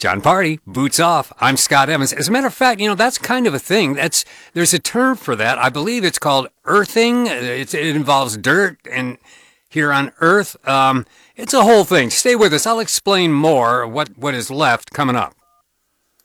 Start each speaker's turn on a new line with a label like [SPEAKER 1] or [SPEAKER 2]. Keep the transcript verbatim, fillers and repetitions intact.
[SPEAKER 1] John Party, boots off. I'm Scott Evans. As a matter of fact, you know, that's kind of a thing. That's There's a term for that. I believe it's called earthing. It's, it involves dirt and here on Earth. Um, it's a whole thing. Stay with us. I'll explain more what, what is left coming up.